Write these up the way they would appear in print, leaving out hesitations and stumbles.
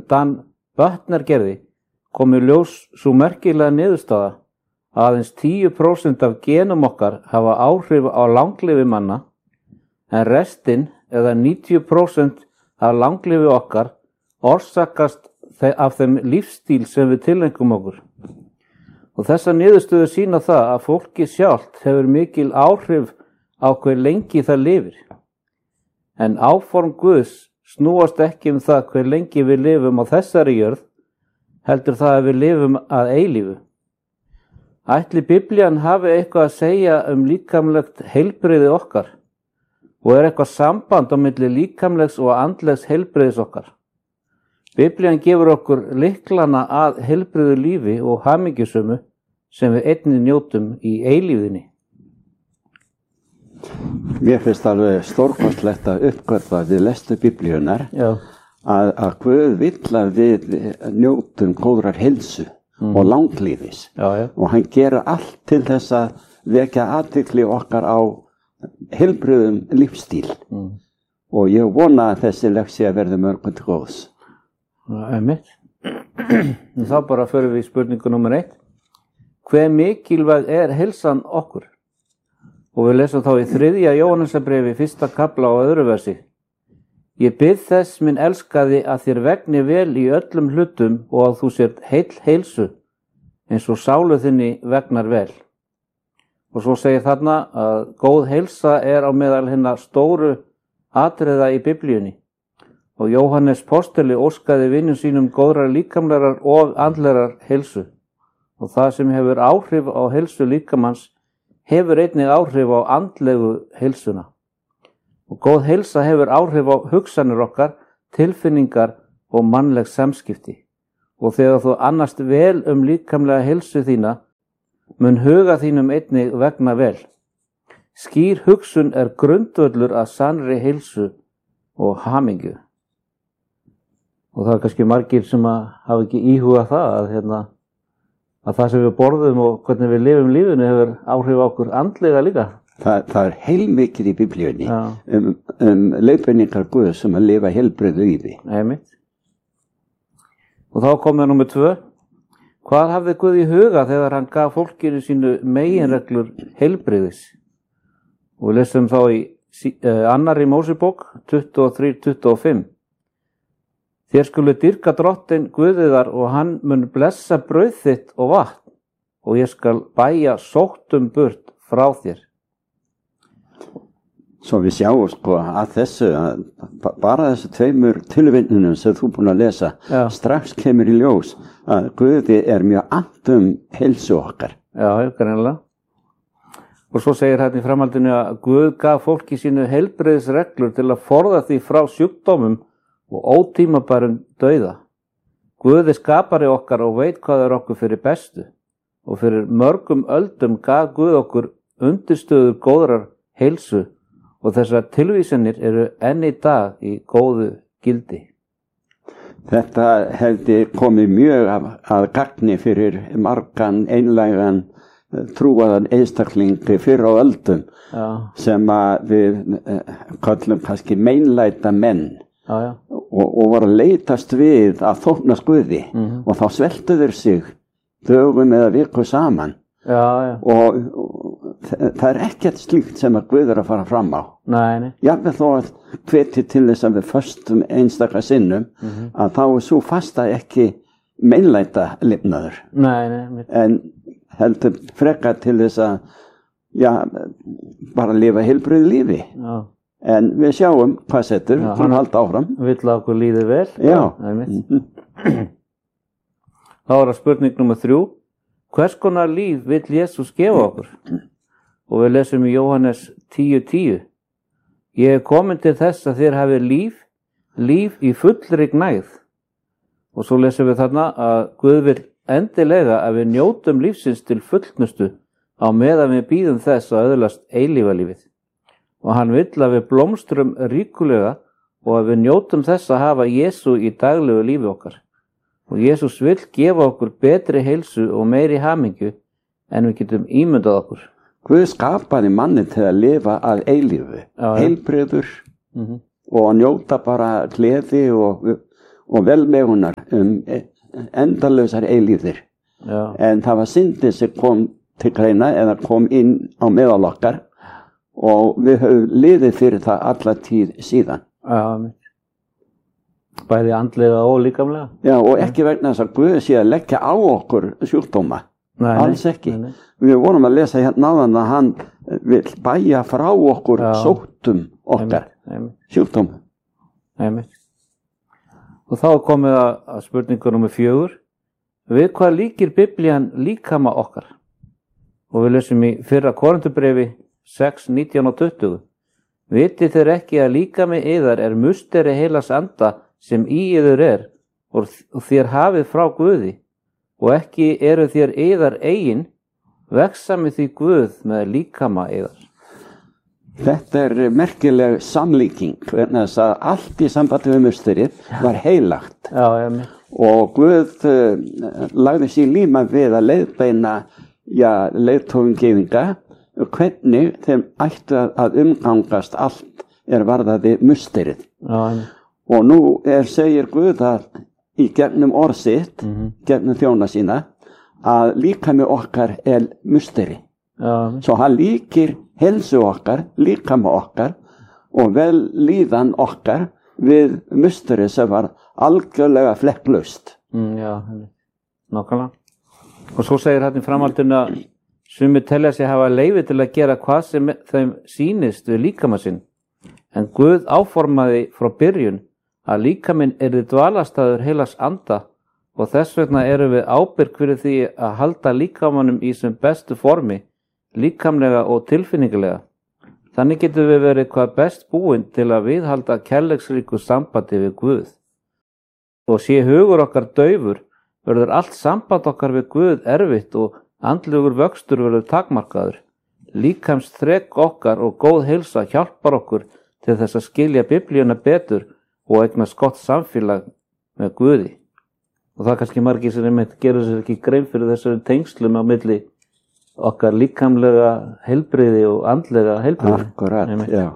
Dan Böttner gerði, kom í ljós sú merkilega niðurstaða að aðeins 10% af genum okkar hafa áhrif á langlífi manna, en restin eða 90% af langlífi okkar orsakast af þeim lífstíl sem við tilengum okkur. Og þessa niðurstöðu sýna það að fólki sjálft hefur mikil áhrif á hve lengi það lifir. En áform Guðs snúast ekki það hve lengi við lifum á þessari jörð, heldur það að við lifum að eilífu. Ætli Biblían hafi eitthvað að segja líkamlegt heilbrigði okkar og eitthvað samband á milli líkamlegs og andlegs heilbrigðis okkar. Biblían gefur okkur lyklana að heilbrigðu lífi og hamingjusömu sem við einnig njótum í eilífðinni. Mér finnst alveg stórkostlegt að uppgötva við lestu Biblíunar að Guð vill að við njótum góðrar heilsu og langlífis. Og hann gerir allt til þess að vekja athygli okkar á heilbrigðum lífstíl. Og ég vona að þessi leksía verði mörgum til góðs. Einmitt. Þá bara förum við í spurningu númer 1. Hve mikilvæg heilsan okkur? Og við lesum þá í 3. Jóhannesarbréfi 1. kafla og 2. versi. Ég bið þess, minn elskaði, að þér vegni vel í öllum hlutum og að þú sért heilsu, eins og sálu þinni vegnar vel. Og svo segir þarna að góð heilsa á meðal hinna stóru atriða í Biblíunni. Og Jóhannes postuli óskaði vinum sínum góðrar líkamlegar og andlegar heilsu. Og það sem hefur áhrif á heilsu líkamanns hefur einnig áhrif á andlegu heilsuna. Og góð heilsa hefur áhrif á hugsanir okkar, tilfinningar og mannleg samskipti. Og þegar þú annast vel líkamlega heilsu þína, mun huga þínum einnig vegna vel. Skýr hugsun grundvöllur að sannri heilsu og hamingju. Og það kannski margir sem hafa ekki íhugað það að það sem við borðum og hvernig við lifum lífinu hefur áhrif á okkur andlega líka. Það heilmikið í Biblíunni leiðbeiningar Guðs sem að lifa heilbrigðu lífi. Einmitt. Og þá komið númer 2. Hvað hafði Guð í huga þegar hann gaf fólkinu sínu meginreglur heilbrigðis? Og við lesum þá í 2. Mósebók 23:25. Þér skulu dýrka Drottinn Guð yðar og hann mun blessa brauð þitt og vatn og ég skal bæja sóttum burt frá þér. Svo við sjáum að þessu, bara þessu 2 tilvinnunum sem þú búin að lesa, strax kemur í ljós að Guði mjög annt heilsu okkar. Já, greinilega. Og svo segir hérna í framhaldinu að Guð gaf fólki sínu heilbrigðisreglur til að forða því frá sjúkdómum og ótímabærum dauða. Guð skapari okkar og veit hvað okkur fyrir bestu. Og fyrir mörgum öldum gaf Guð okkur undirstöður góðrar heilsu og þessar tilvísanir enn í dag í góðu gildi. Þetta hefði komið mjög að gagni fyrir margan einlægan trúaðan einstaklingi fyrir á öldum sem að við kallum kannski meinlæta menn. Og var að leitast við að þóknast Guði og þá sveltu þeir sig dögum eða viku saman og það ekkert slíkt sem að Guð að fara fram á. Jafnvel þó að hveti til þess að við föstum einstaka sinnum að þá svo fasta ekki meinlæta lifnaður en heldur frekar til þess að bara lifa heilbrigðu lífi. En við sjáum hvað setur, hann halda áfram. Vill að okkur líði vel. Já. Þá það spurning númer 3. Hvers konar líf vill Jesús gefa okkur? Og við lesum í Jóhannes 10:10. Ég komin til þess að þér hafi líf í fullri gnægð. Og svo lesum við þarna að Guð vill endilega að við njótum lífsins til fullnustu á meðan við bíðum þess að öðlast eilífalífið. Og hann vill að við blómstrum ríkulega og að við njótum þess að hafa Jesú í daglegu lífi okkar. Og Jesús vill gefa okkur betri heilsu og meiri hamingju en við getum ímyndað okkur. Guð skapaði manni til að lifa að eilífu, heilbrigður og njóta bara gleði og og velmegunar endalausar eilífðir. En það var syndin sem kom til greina eða kom inn á meðal okkar og við höfum liðið fyrir það alla tíð síðan. Bæði andlega og líkamlega. Já, og ekki vegna þess að Guð sé að leggja á okkur sjúkdóma. Alls ekki. Við vorum að lesa hérna áðan að hann vil bæja frá okkur sóttum okkar sjúkdóma. Og þá er komið að spurningu númer 4. Við hvað líkir Biblían líkama okkar? Og við lesum í 1. Korinthubrefi 6, 19 og 20. Vitið þér ekki að líkami yðar er musteri heilags anda sem í yður og þér hafið frá Guði, og ekki eru þér yðar eigin, veksami því Guð með líkama yðar. Þetta merkileg samlíking, vegna þess að allt í sambandi við musterið var heilagt. Og Guð lagði sér líma við að leiðbeina leiðtogum gyðinga, hvernig þeim ættu að umgangast allt varðaði musterið. Og nú segir Guð að í gegnum orð sitt, gegnum þjóna sína, að líkami okkar musteri. Svo hann líkir heilsu okkar, líkama okkar og vel líðan okkar við musteri sem var algjörlega flekklaust. Nákvæmlega. Og svo segir hann í framhaldinu að sumir telja sig hafa leyfi til að gera hvað sem þeim sýnist við líkama sinn. En Guð áformaði frá byrjun að líkaminn yrði dvalarstaður heilags anda og þess vegna erum við ábyrg fyrir því að halda líkamanum í sem bestu formi, líkamlega og tilfinningulega. Þannig getum við verið hvað best búin til að viðhalda kærleiksríku sambandi við Guð. Og sé hugur okkar daufur, verður allt samband okkar við Guð erfitt og andlegur vöxtur verður takmarkaður. Líkamsþrek okkar og góð heilsa hjálpar okkur til þess að skilja Biblíuna betur og eignast gott samfélag með Guði. Og það er kannski margir sem gerur sér ekki grein fyrir þessari tengslum á milli okkar líkamlega heilbrigði og andlega heilbrigði. Akkurat, já.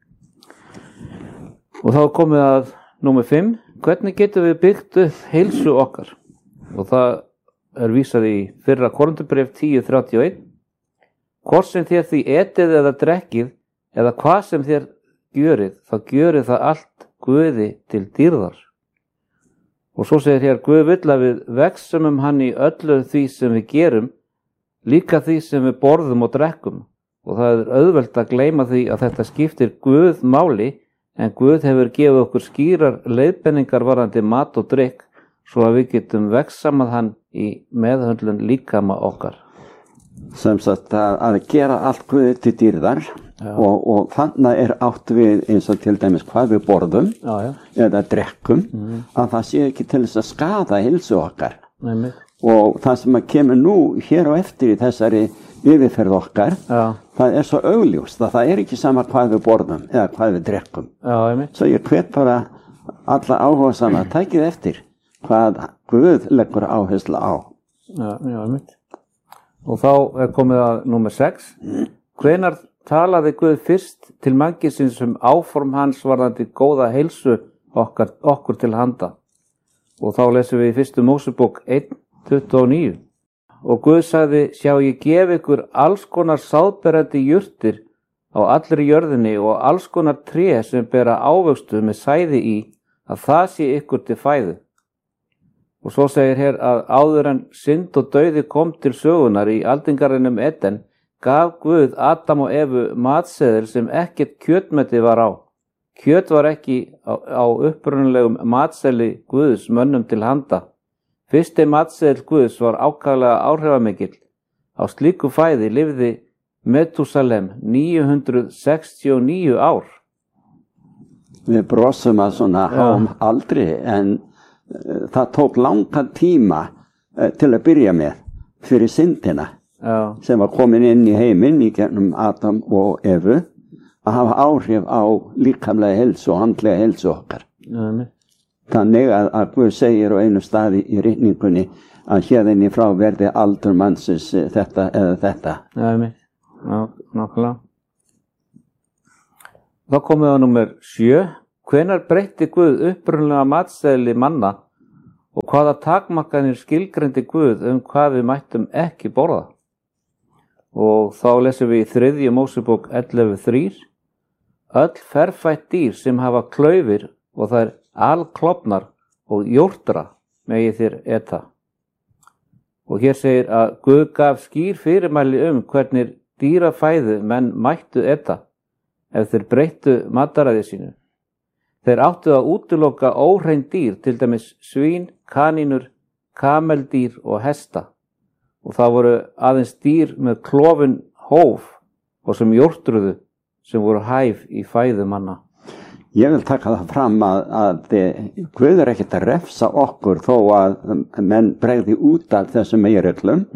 Og þá komið að númer 5. Hvernig getum við byggt upp heilsu okkar? Og það vísað í 1. Korinthubréf 10:31. Hvort sem þér því etið eða drekkið eða hvað sem þér gjörið, þá gjörið það allt Guði til dýrðar. Og svo segir hér, Guð vill að við veksum hann í öllu því sem við gerum, líka því sem við borðum og drekkum. Og það er auðvelt að gleyma því að þetta skiptir Guð máli, en Guð hefur gefið okkur skýrar leiðbenningar varðandi mat og drykk, svo að við getum veksamað hann í meðhöndlun líkama okkar. Sem sagt að gera allt Guði til dýrðar. Og þannig átt við eins og til dæmis hvað við borðum eða drekkum, að það sé ekki til þess að skada heilsu okkar. Og það sem að kemur nú hér á eftir í þessari yfirferð okkar, það svo augljóst að það ekki sama hvað við borðum eða hvað við drekkum. Svo ég hvet bara alla áhugasama að tækið eftir hvað Guð leggur áherslu á. Og þá komið að númer 6. Hvenær talaði Guð fyrst til mannkynsins áform hans varðandi góða heilsu okkur til handa? Og þá lesum við í 1. Mósebók 1:29. Og Guð sagði, sjá ég gef ykkur alls konar sáðberandi jurtir á allri jörðinni og alls konar tré sem bera ávöxtu með sæði í, að það sé ykkur til fæðu. Og svo segir hér að áður en synd og dauði kom til sögunar í aldingarðinum Eden, gaf Guð Adam og Evu matseðil sem ekkert kjötmeti var á. Kjöt var ekki á upprunalegum matseðli Guðs mönnum til handa. Fyrsti matseðil Guðs var ákaflega áhrifamikill. Á slíku fæði lifði Metúsalem 969 ár. Við brosum að svona háum aldri, en það tók langan tíma til að byrja með fyrir syndina. Sem var komin inn í heiminn í gegnum Adam og Evu, að hafa áhrif á líkamlega heilsu og andlega heilsu okkar. Þannig að Guð segir á einu staði í ritningunni að hérðinni frá verði aldur mannsins þetta eða þetta. Nákvæmlega. Þá komum við á númer 7. Hvenær breytti Guð upprunalega matseðli manna og hvaða takmarkanir skilgreindi Guð hvað við mættum ekki borða? Og þá lesum við í 3. Mósebók 11:3. Öll ferfætt dýr sem hafa klaufir og þær alklofnar og jórtra megi þér eta. Og hér segir að Guð gaf skýr fyrirmæli hvernig dýrafæðu menn mættu eta ef þeir breyttu mataræði sínu. Þeir áttu að útiloka óhrein dýr, til dæmis svín, kanínur, kameldýr og hesta. Og það voru aðeins dýr með klofin hóf og sem jórtruðu sem voru hæf í fæðu manna. Ég vil taka það fram að Guð ekkert að refsa okkur þó að menn bregði út af þessum meginreglum.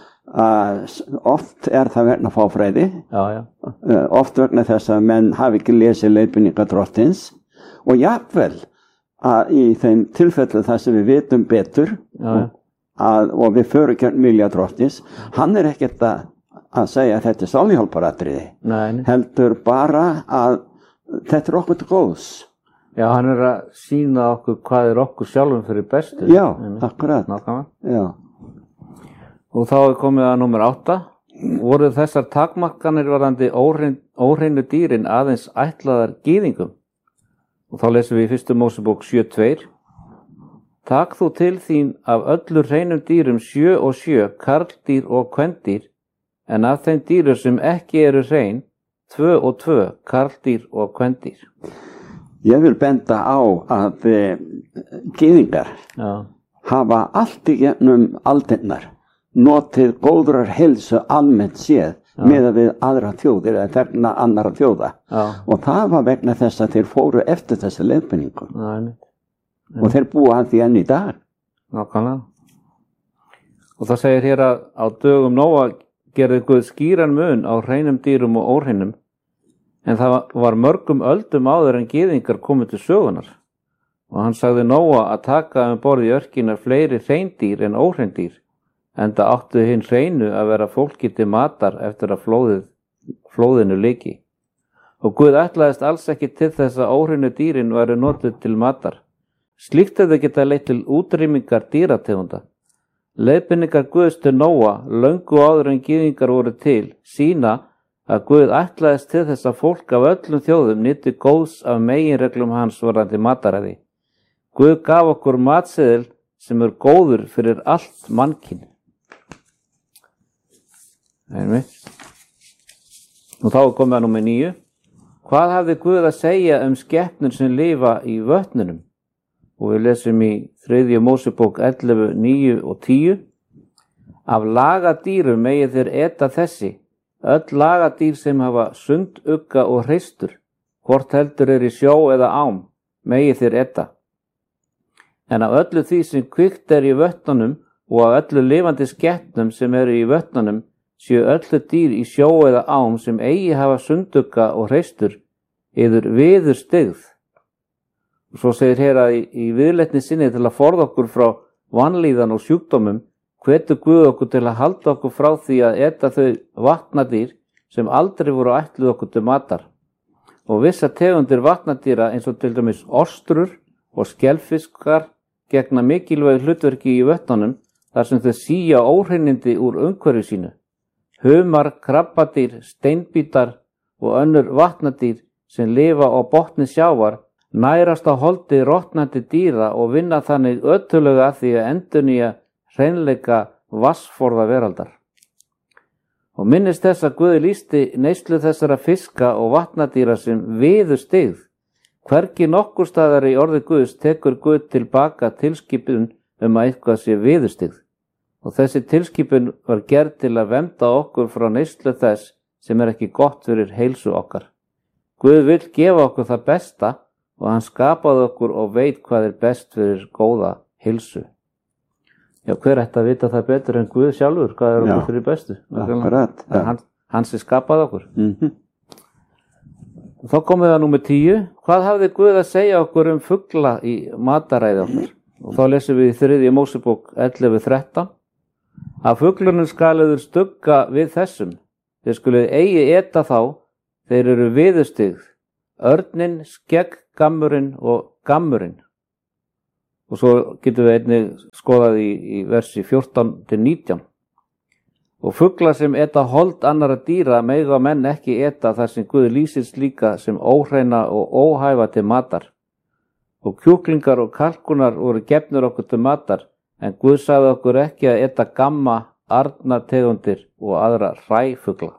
Oft það vegna fáfræði, oft vegna þess að menn hafi ekki lesið leiðbeiningar Drottins og jafnvel að í þeim tilfellu þar sem við vitum betur og við förum gegn vilja Drottins, hann ekkert að segja að þetta sálihjálparatriði, heldur bara að þetta okkur til góðs. Já, hann að sýna okkur hvað okkur sjálfum fyrir bestu. Já, akkurat. Já. Og þá komið að númer 8. Voru þessar takmarkanir varðandi óhreinu dýrin aðeins ætlaðar gyðingum? Og þá lesum við í 1. Mósebók 7:2. Takk þú til þín af öllu hreinum dýrum 7 og 7, karldýr og kvendýr, en af þeim dýrum sem ekki eru hrein, 2 og 2, karldýr og kvendýr. Ég vil benda á að gyðingar hafa allt í gegnum aldirnar notið góðrar heilsu almennt séð með að við aðra þjóðir eða þegna annara þjóða. Og það var vegna þess að þeir fóru eftir þessi leiðbeiningum. Og þeir búa hann því enn í dag. Nákvæmlega. Og það segir hér að á dögum Nóa gerði Guð skýran mun á hreinum dýrum og óhreinum, en það var mörgum öldum áður en gyðingar komu til sögunar. Og hann sagði Nóa að taka borð í örkinar fleiri hreindýr en óhreindýr, enda áttu hinn hreinu að vera fólki til matar eftir að flóðinu lyki. Og Guð ætlaðist alls ekki til þess að óhreinu dýrin væru notuð til matar. Slíkt hefði getað leitt til útrýmingar dýrategunda. Leiðbeiningar Guðs til Nóa, löngu áður en gyðingar voru til, sýna að Guð ætlaðist til þess að fólk af öllum þjóðum nyti góðs af meginreglum hans varðandi mataræði. Guð gaf okkur matseðil sem góður fyrir allt mannkyn. Og þá komið að númer 9. Hvað hafði Guð að segja skepnur sem lifa í vötnunum? Og við lesum í 3. Mósebók 11, 9 og 10. Af lagadýrum megi þeir eta þessi, öll lagadýr sem hafa sundugga og hreistur, hvort heldur í sjó eða ám, megi þeir eta. En af öllu því sem kvikt í vötnunum og af öllu lifandi skepnum sem í vötnunum, séu öllu dýr í sjó eða ám sem eigi hafa sundugga og hreistur, yður viður styggð. Og svo segir hér að í viðleitni sinni til að forða okkur frá vanlíðan og sjúkdómum, hvetur Guð okkur til að halda okkur frá því að eta þau vatnadýr sem aldrei voru ætluð okkur til matar. Og vissa tegundir vatnadýra eins og til dæmis ostrur og skelfiskar gegna mikilvægu hlutverki í vötnunum þar sem þau sía óhreinindi úr umhverfi sínu. Humar, krabbadýr, steinbítar og önnur vatnadýr sem lifa á botni sjávar nærast á holdi rotnandi dýra og vinna þannig öttulega að því að endurnýja hreinleika vatnsforða veraldar. Og minnist þess að Guð lýsti neyslu þessara fiska og vatnadýra sem viður styggð. Hvergi nokkur staðar í orði Guðs tekur Guð tilbaka tilskipun að eitthvað sé viður styggð. Og þessi tilskipun var gerð til að vernda okkur frá neyslu þess sem ekki gott fyrir heilsu okkar. Guð vill gefa okkur það besta og hann skapaði okkur og veit hvað best fyrir góða heilsu. Já, hver ætti að vita það betur en Guð sjálfur, hvað okkur fyrir bestu? Akkurat. Hann sem skapaði okkur. Þá komum við að númer 10. Hvað hafði Guð að segja okkur fugla í mataræði okkar? Og þá lesum við í 3. Mósebók 11:13. Af fuglunum skaliður stugga við þessum. Þeir skuluð eigi eta þá, þeir eru viðurstyggð. Örnin, skegg, gammurinn og gammurinn. Og svo getum við einnig skoðað í versi 14-19. Og fugla sem eta hold annara dýra mega menn ekki eta þar sem Guð lýsir slíka sem óhreina og óhæfa til matar. Og kjúklingar og kalkunar voru gefnir okkur til matar, en Guð sagði okkur ekki að eta gamma, arnategundir og aðra hræfugla.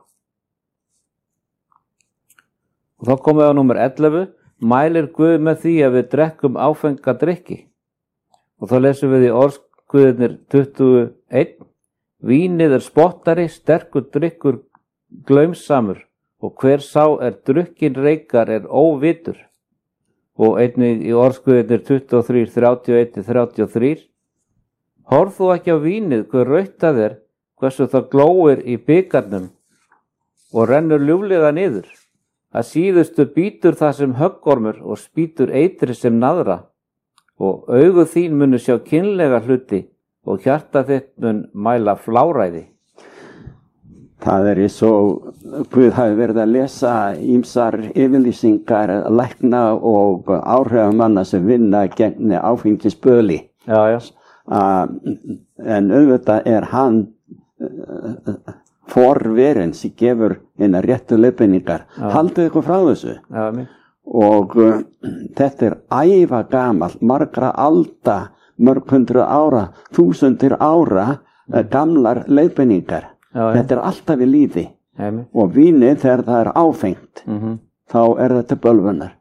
Og þá komum við á númer 11. Mælir Guð með því að við drekkum áfenga drykki. Og þá lesum við í orðsguðirnir 21. Vínið spottari, sterkur drykkur glaumsamur, og hver sá drukkin reykar óvitur. Og einnig í orðsguðirnir 23, 31-33. Horf þú ekki á vínið, hver rautt það hversu það glóir í bikarnum og rennur ljúflega niður. Að síðustu bítur það sem höggormur og spýtur eitri sem naðra. Og augu þín munu sjá kynlega hluti og hjarta þitt mun mæla fláræði. Það eins og Guð hafi verið að lesa ýmsar yfirlýsingar lækna og áhrifamanna sem vinna gegn áfengisböli. Já. En auðvitað hann forverinn sem gefur eina réttu leiðbeiningar. Haldið ykkur frá þessu. Já, mér. Og þetta æva gamalt, margra alda, mörg hundruð ára, þúsundir ára, gamlar leiðbeiningar. Þetta alltaf í líði. Og vínið þegar það áfengt, þá þetta bölvunar.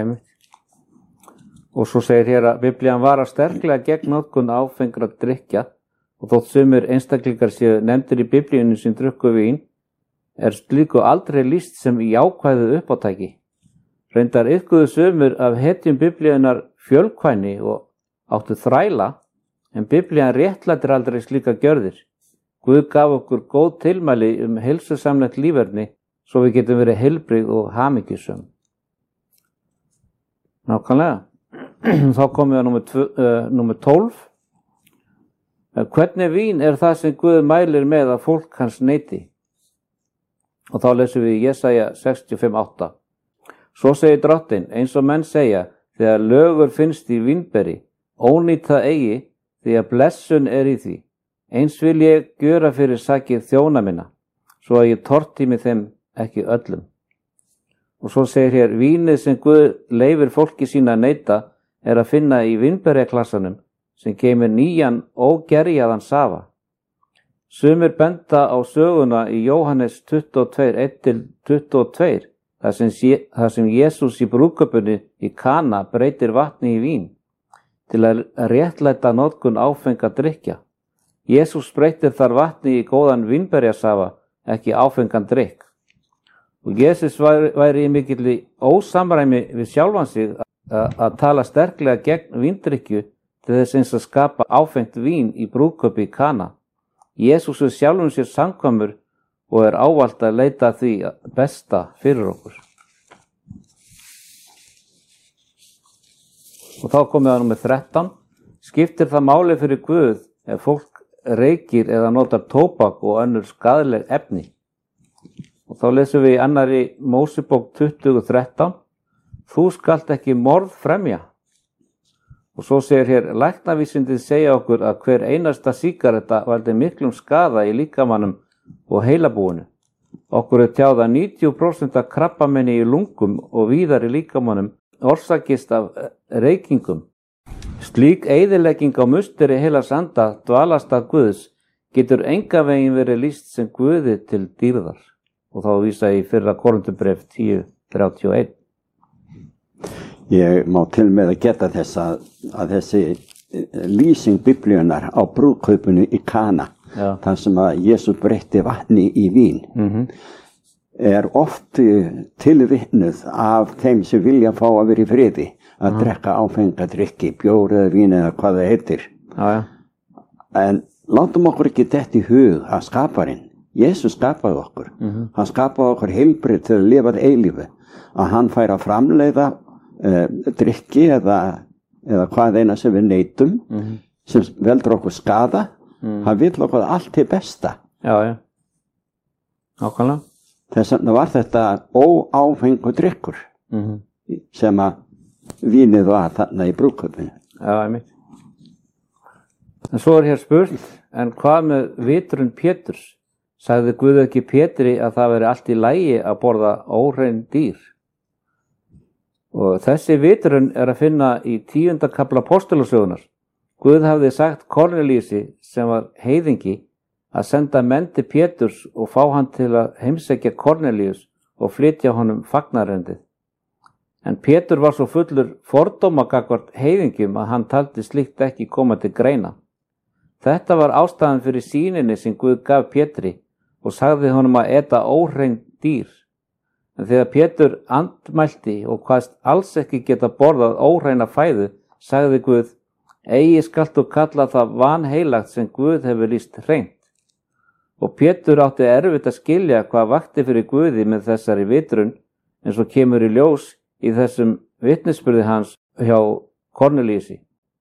Og svo segir hér að Biblían varar sterklega gegn notkun áfengra drykkja, og þótt sumir einstaklingar séu nefndir í Biblíunni sem drukku vín, slíku aldrei lýst sem jákvæðu uppátæki. Reyndar iðkuðu sumir af hetjum Biblíunar fjölkvæni og áttu þræla, en Biblían réttlætir aldrei slíka gjörðir. Guð gaf okkur góð tilmæli heilsusamlegt líferni, svo við getum verið heilbrigð og hamingjusöm. Nákvæmlega. Þá komum við á númer 12. Hvernig vín það sem Guð mælir með að fólk hans neyti? Og þá lesum við í Jesaja 65:8. Svo segir Drottinn, eins og menn segja, þegar lögur finnst í vínberi, ónýtt það eigi, því að blessun í því. Eins vil ég gjöra fyrir sakið þjóna minna, svo að ég tortími þeim ekki öllum. Og svo segir hér, vínið sem Guð leyfir fólki sína að neyta að finna í vínberjaklassanum sem geymir nýjan ógerjaðan safa. Sumir benda á söguna í Jóhannes 22:1-22, þar sem Jesús í brúðkaupinu í Kana breytir vatni í vín til að réttlæta notkun áfenga drykkja. Jesús breytir þar vatni í góðan vínberjasafa, ekki áfengan drykk. Og Jesús væri í mikilli ósamræmi við sjálfan sig að tala sterklega gegn víndrykkju til þess eins að skapa áfengt vín í brúðkaupi í Kana. Jesús sjálfum sér samkvæmur og ávallt að leita því besta fyrir okkur. Og þá komum við á númer 13. Skiptir það máli fyrir Guð ef fólk reykir eða notar tóbak og önnur skaðleg efni? Og þá lesum við í annarri Mósebók 20:13. Þú skalt ekki morð fremja. Og svo segir hér, læknavísindin segja okkur að hver einasta sígaretta valdi miklum skaða í líkamannum og heilabúinu. Okkur tjáð að 90% af krabbamenni í lungum og víðar í líkamannum orsakist af reykingum. Slík eyðilegging á musteri heilags anda, dvalastað Guðs, getur engan veginn verið lýst sem Guði til dýrðar. Og þá vísa í 1. Korinthubréf 10:31. Ég má til með að geta þess að þessi lýsing Biblíunar á brúðkaupinu í Kana, þar sem að Jesús breytti vatni í vín, oft tilvitnuð af þeim sem vilja fá að vera í friði, að drekka áfenga drykki, bjór eða vín eða hvað það heitir. En látum okkur ekki þetta í hug að skaparinn, Jesús skapaði okkur, hann skapaði okkur heilbrigð til að lifa eilífu, að hann fær að framleiða drykki eða hvað eina sem við neytum, sem veldur okkur skada, hann vill okkur allt til besta. Já. Nákvæmlega. Þess vegna var þetta óáfengur drykkur, sem að vínið var þarna í brúðkaupinu. Já, einmitt. En svo hér spurt, en hvað með vitrun Péturs? Sagði Guð ekki Pétri að það veri allt í lagi að borða óhrein dýr? Og þessi vitrun að finna í 10. kafla Postulasögunar. Guð hafði sagt Kornelíusi, sem var heiðingi, að senda menn til Péturs og fá hann til að heimsækja Kornelíus og flytja honum fagnaerindið. En Pétur var svo fullur fordóma gagnvart heiðingjum að hann taldi slíkt ekki koma til greina. Þetta var ástæðan fyrir sýninni sem Guð gaf Pétri og sagði honum að eta óhrein dýr. En þegar Pétur andmælti og hvaðst alls ekki geta borðað óhreina fæðu, sagði Guð: eigi skalt þú kalla það vanheilagt sem Guð hefur lýst hreint. Og Pétur átti erfitt að skilja hvað vakti fyrir Guði með þessari vitrun, eins og kemur í ljós í þessum vitnisburði hans hjá Kornelíusi.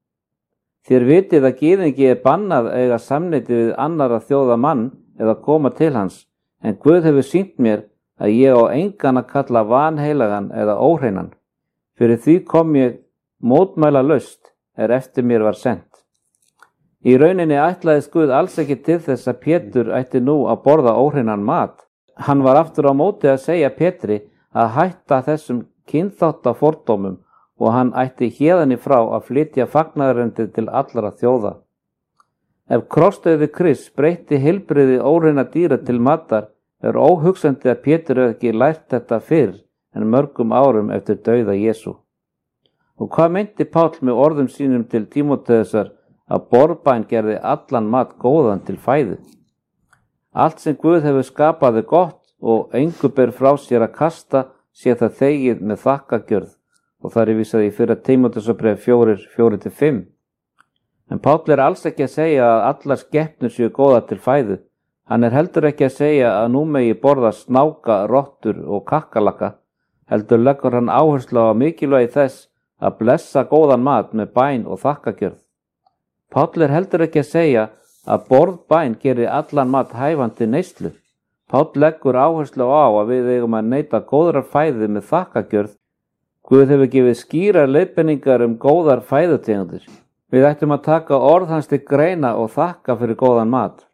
Þér vitið að gyðingi bannað eiga samneyti við annara þjóða mann eða koma til hans, en Guð hefur sýnt mér að ég á engan að kalla vanheilagan eða óhreinan. Fyrir því kom ég mótmæla laust eftir mér var sent. Í rauninni ætlaðist Guð alls ekki til þess að Pétur ætti nú að borða óhreinan mat. Hann var aftur á móti að segja Pétri að hætta þessum kynþáttafordómum og hann ætti héðan í frá að flytja fagnaðarendið til allra þjóða. Ef krossdauði Krists breytti heilbrigði óhreina dýra til matar, óhugsandi að Pétur hefði ekki lært þetta fyrr en mörgum árum eftir dauða Jesú. Og hvað meinti Páll með orðum sínum til Tímóteusar að borðbæn gerði allan mat góðan til fæðu? Allt sem Guð hefur skapað er gott og engu ber frá sér að kasta, sé það þegið með þakkagjörð. Og það er vísað í 1. Tímóteusarbréf 4:4-5. En Páll er alls ekki að segja að allar skepnur séu góða til fæðu. Hann er heldur ekki að segja að nú megi borða snáka, rottur og kakkalakka. Heldur leggur hann áherslu á mikilvægi þess að blessa góðan mat með bæn og þakkagjörð. Páll er heldur ekki að segja að borðbæn gerir allan mat hæfandi neyslu. Páll leggur áherslu á að við eigum að neyta góðrar fæðu með þakkagjörð. Guð hefur gefið skýrar leiðbeiningar góðar fæðutegundir. Við ættum að taka orð hans til greina og þakka fyrir góðan mat.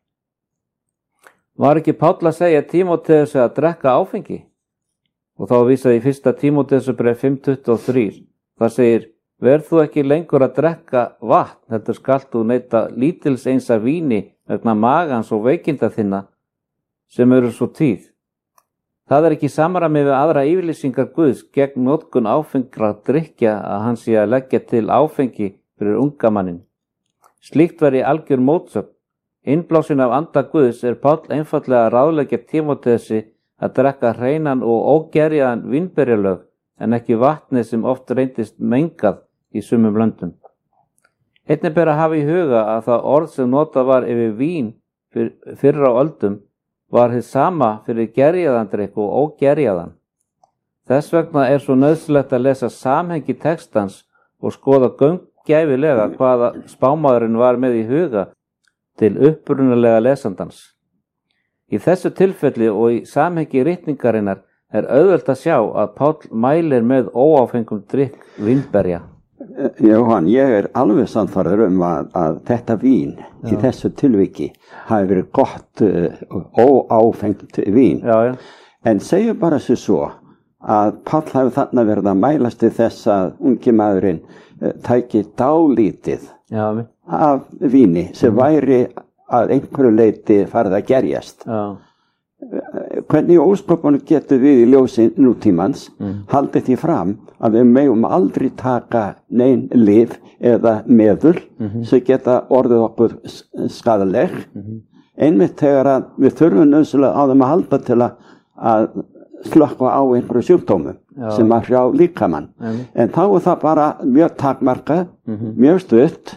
Var ekki Páll að segja Tímóteusi að drekka áfengi? Og þá vísaði í 1. Tímóteusarbréf 5:23. Það segir: verð þú ekki lengur að drekka vatn, heldur skalt þú neyta lítils eins af víni vegna magans og veikinda þinna sem eru svo tíð. Það er ekki samræmi við aðra yfirlýsingar Guðs gegn notkun áfengra drykkja að hann sé að leggja til áfengi fyrir unga mannin. Slíkt væri algjör mótsögn. Innblásin af anda Guðs er Páll einfaldlega að ráðleggja Tímóteusi að drekka hreinan og ógerjaðan vínberjalög en ekki vatnið sem oft reyndist mengað í sumum löndum. Einnig ber að hafa í huga að það orð sem notað var yfir vín fyrr á öldum var hið sama fyrir gerjaðan drykk og ógerjaðan. Þess vegna er svo nauðsynlegt að lesa samhengi textans og skoða gaumgæfilega hvaða spámaðurinn var með í huga til upprunalega lesandans. Í þessu tilfelli og í samhengi ritningarinnar er auðvelt að sjá að Páll mælir með óáfengum drykk vínberja. Jóhann, ég er alveg sannfærður að þetta vín í þessu tilviki hafi verið gott óáfengt vín. Já. En segjum bara svo að Páll hafi þarna verið að mælast til þess að ungi maðurinn tæki dálítið af víni sem væri að einhverju leyti farið að gerjast. Já. Hvernig ósköpunum getur við í ljósi nútímans haldið því fram að við megum aldrei taka nein lyf eða meðul sem geta orðið okkur skaðaleg einmitt þegar að við þurfum nauðsynlega á þeim að halda til að slökkva á einhverju sjúkdómum sem að hrjá líkamann. En þá er það bara mjög takmarkað, mjög stutt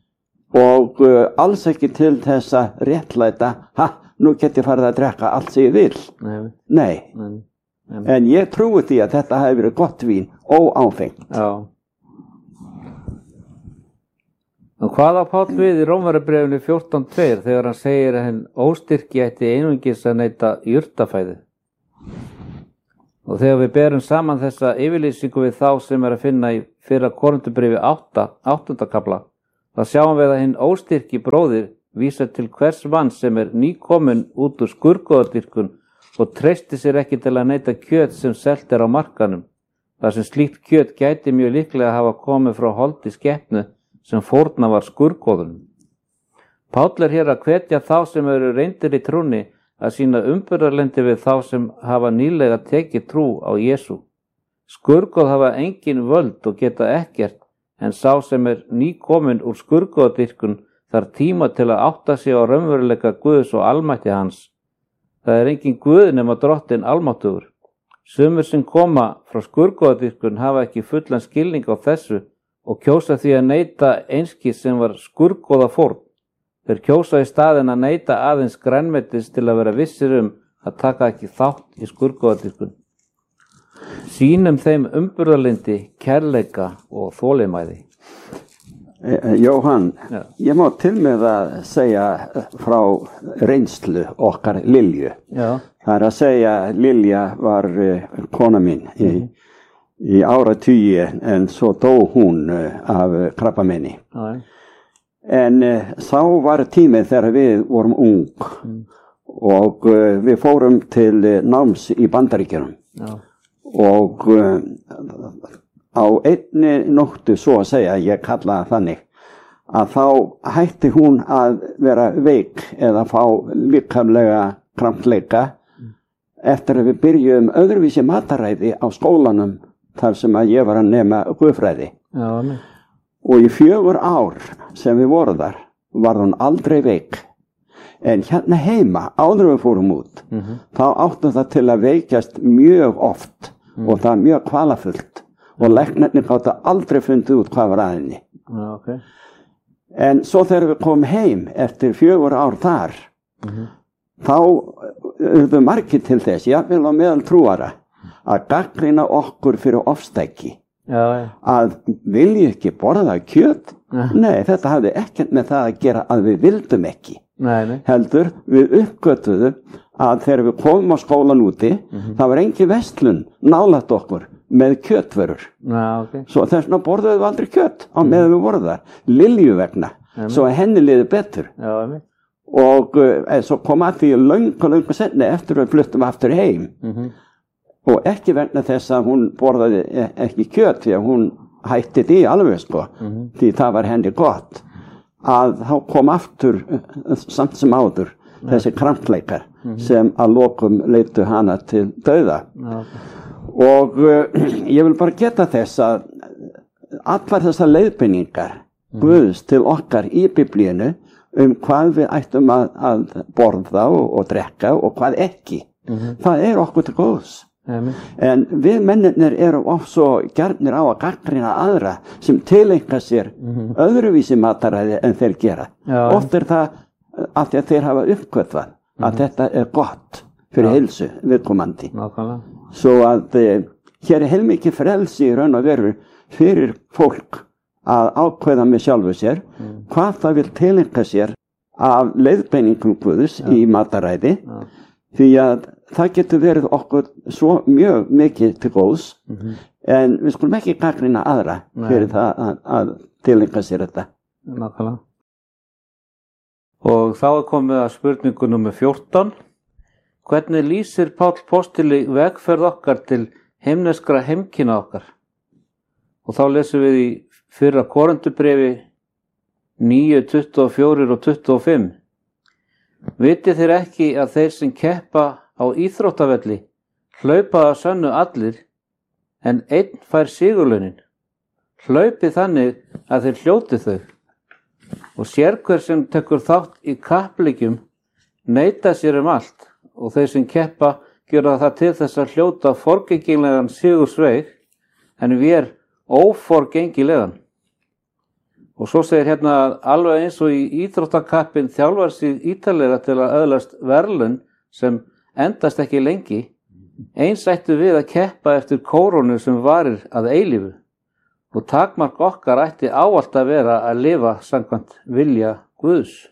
og alls ekki til þess að réttlæta nú get ég farið að drekka allt sem ég vil. Nei. En ég trúi því að þetta hefur verið gott vín, óáfengt. Já. Og hvað á Páll við í Rómverjabréfinu 14:2 þegar hann segir að hinn óstyrki ætti einungis að neyta jurtafæðu? Og þegar við berum saman þessa yfirlýsingu við þá sem að finna í fyrra Korintubréfi 8. kafla, þá sjáum við að hinn óstyrki bróðir vísar til hvers mann sem nýkominn út úr skurðgoðadýrkun og treysti sér ekki til að neyta kjöt sem selt á markanum, þar sem slíkt kjöt gæti mjög líklega að hafa komið frá holdi skepnu sem fórna var skurðgoðunum. Páll hér að hvetja þá sem eru reyndir í trúnni að sýna umburðarlyndi við þá sem hafa nýlega tekið trú á Jesú. Skurðgoð hafa engin völd og geta ekkert, en sá sem nýkominn úr skurðgoðadýrkun þarf tíma til að átta sig á raunveruleika Guðs og almætti hans. Það engin Guð nema drottinn almáttugur. Sumir sem koma frá skurðgoðadýrkun hafa ekki fullan skilning á þessu og kjósa því að neyta einskis sem var skurðgoðafórn. Þeir kjósa í staðinn að neyta aðeins grænmetis til að vera vissir að taka ekki þátt í skurðgoðadýrkun. Sýnum þeim umburðarlyndi, kærleika og þolinmæði. Jóhann, ég má til með að segja frá reynslu okkar Lilju. Já. Það að segja, Lilja var kona mín í áratugi, en svo dó hún af krabbameini. En þá var tíminn þegar við vorum ung og við fórum til náms í Bandaríkjunum. Og á einni nóttu, svo að segja, ég kalla það þannig, að þá hætti hún að vera veik eða fá líkamlega krampleika eftir að við byrjuðum öðruvísi mataræði á skólanum þar sem að ég var að nema guðfræði. Og í 4 ár sem við vorum þar var hún aldrei veik. En hérna heima, áður við fórum út, þá áttu það til að veikjast mjög oft og það mjög kvalafullt. Og læknarnir gátu aldrei fundið út hvað var að henni. Okay. En svo þegar við komum heim eftir 4 ár þar, þá urðu margir til þess, jafnvel á meðal trúara, að gagnrýna okkur fyrir ofstæki. Að vilja ekki borða kjöt? Nei, þetta hafði ekkert með það að gera að við vildum ekki. Heldur, við uppgötuðum að þegar við komum á skólan úti, það var engin verslun nálægt okkur með kjötvörur. Okay. Svo þess vegna borðuðum við aldrei kjöt á meðan við vorum þar, Lilju vegna, svo að henni liði betur. Og svo kom að því löngu senni eftir við fluttum aftur heim. Og ekki vegna þess að hún borðaði ekki kjöt, því að hún hætti því alveg, því það var henni gott. Að þá kom aftur, samt sem áður, þessi krampleikar sem að lokum leiddu hana til dauða. Og ég vil bara geta þess að allar þessar leiðbeiningar Guðs til okkar í Biblíunni hvað við ættum að borða og drekka og hvað ekki, það okkur til góðs. En við mennirnir erum oft svo gjarnir á að gagnrýna aðra sem tileinka sér öðruvísi mataræði en þeir gera. Oft það af því að þeir hafa uppgötvað að þetta gott fyrir heilsu viðkomandi. Svo að hér heilmikið frelsi í raun og veru fyrir fólk að ákveða með sjálfu sér hvað það vil tileinka sér af leiðbeiningum Guðs í mataræði, því að það getur verið okkur svo mjög mikið til góðs, en við skulum ekki gagnrýna aðra fyrir það að tileinka sér þetta. Nákvæmlega. Og þá komið að spurningu númer 14. Hvernig lýsir Páll postuli vegferð okkar til himneskra heimkynna okkar? Og þá lesum við í fyrra Korintubréfi 9:24 og 25. Vitið þér ekki að þeir sem keppa á íþróttavelli hlaupa að sönnu allir, en einn fær sigurlaunin. Hlaupi þannig að þeir hljóti þau. Og sérhver sem tekur þátt í kappleikjum neita sér allt, og þeir sem keppa gera það til þess að hljóta forgengilegan sigursveig, en við óforgengilegan. Og svo segir hérna að alveg eins og í íþróttakappin þjálfar sig ítarlega til að öðlast verðlaun sem endast ekki lengi, eins ættu við að keppa eftir kórónu sem varir að eilífu. Og takmark okkar ætti ávallt að vera að lifa samkvæmt vilja Guðs.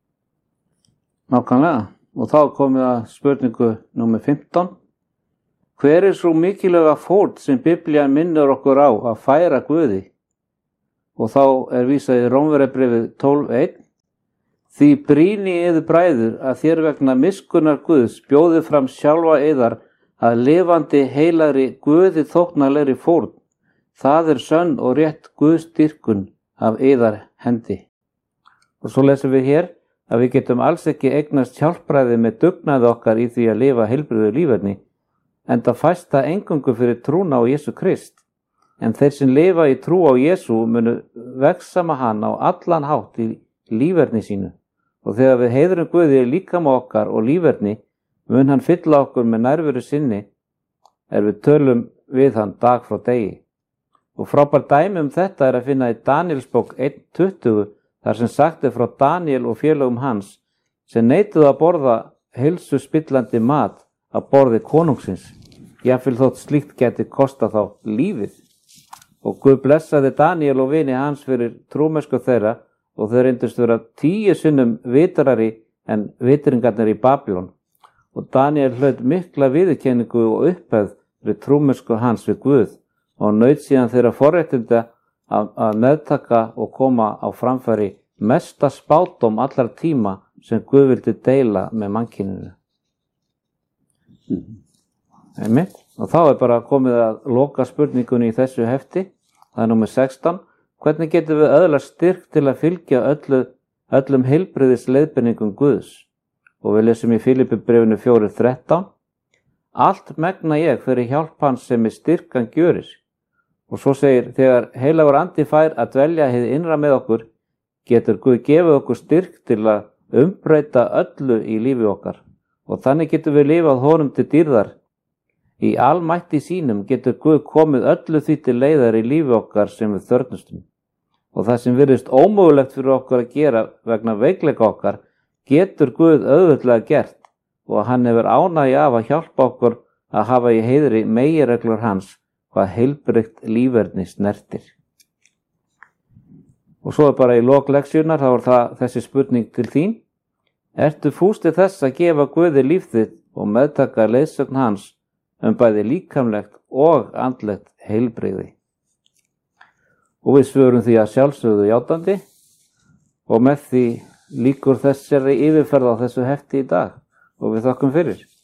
Nákvæmlega. Og þá komið að spurningu númer 15. Hver svo mikilvæga fórn sem Biblían minnir okkur á að færa Guði? Og þá vísað í Rómverjabréfið 12:1. Því brýni yður bræður að þér vegna miskunnar Guðs bjóði fram sjálfa yðar að lifandi heilagri Guði þóknanlegri fórn. Það sönn og rétt Guðsdýrkun af yðar hendi. Og svo lesum við hér að við getum alls ekki eignast hjálpræði með dugnaði okkar í því að lifa heilbrigðu líferni, enda fæst það eingöngu fyrir trúna á Jesú Krist. En þeir sem lifa í trú á Jesú munu vexa með hann á allan hátt í líferni sínu. Og þegar við heiðrum Guði líkama okkar og líferni, mun hann fylla okkur með nærveru sinni við tölum við hann dag frá degi. Og frábær dæmi þetta að finna í Daníelsbók 1:20, þar sem sagt frá Daníel og félögum hans, sem neituðu að borða heilsuspillandi mat að borði konungsins. Jafnvel þótt slíkt geti kostað þá lífið. Og Guð blessaði Daníel og vini hans fyrir trúmennsku þeirra, og þeir reyndust vera 10 sinnum vitrari en vitringarnir í Babylon. Og Daníel hlaut mikla viðurkenningu og upphefð fyrir trúmennsku hans við Guð, og naut síðan þeirra forréttinda að meðtaka og koma á framfæri mesta spádóm allar tíma sem Guð vildi deila með mannkyninu. Einmitt. Og þá bara komið að loka spurningunni í þessu hefti. Það númer 16. Hvernig getum við öðlast styrk til að fylgja öllum heilbrigðis leiðbeiningum Guðs? Og við lesum í Filippibréfinu 4:13. Allt megna ég fyrir hjálp hans sem styrkan gjörir. Og svo segir, þegar heilagur andi fær að dvelja hið innra með okkur, getur Guð gefið okkur styrk til að umbreyta öllu í lífi okkar. Og þannig getum við lifað honum til dýrðar. Í almætti sínum getur Guð komið öllu því til leiðar í lífi okkar sem við þörfnustum. Og það sem virðist ómögulegt fyrir okkur að gera vegna veikleika okkar, getur Guð auðveldlega gert, og hann hefur ánægju af að hjálpa okkur að hafa í heiðri meginreglur hans, hvað heilbrigt líferni snertir. Og svo bara í lok leksíunnar, þá það þessi spurning til þín. Ertu fús til þess að gefa Guði líf þitt og meðtaka leiðsögn hans bæði líkamlegt og andlegt heilbrigði? Og við svörum því að sjálfsögðu játandi, og með því lýkur þessari yfirferð á þessu hefti í dag, og við þökkum fyrir.